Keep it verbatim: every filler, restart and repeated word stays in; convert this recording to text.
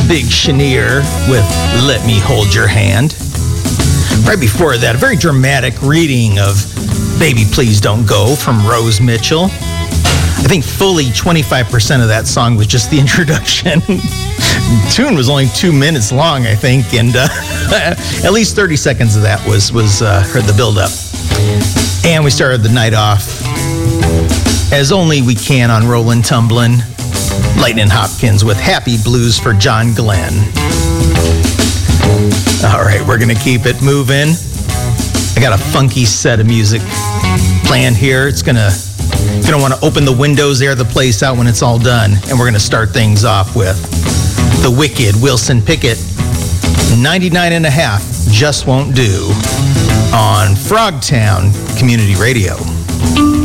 Big Chenier with Let Me Hold Your Hand. Right before that, a very dramatic reading of Baby Please Don't Go from Rose Mitchell. I think fully twenty-five percent of that song was just the introduction. The tune was only two minutes long, I think, and uh, at least thirty seconds of that was, was uh, the build-up. And we started the night off as only we can on Rollin' Tumblin', Lightnin' Hopkins with Happy Blues for John Glenn. All right, we're going to keep it moving. I got a funky set of music planned here. It's going to, you're going to want to open the windows, air the place out when it's all done. And we're going to start things off with the wicked Wilson Pickett, ninety-nine and a half, Just Won't Do, on Frogtown Community Radio.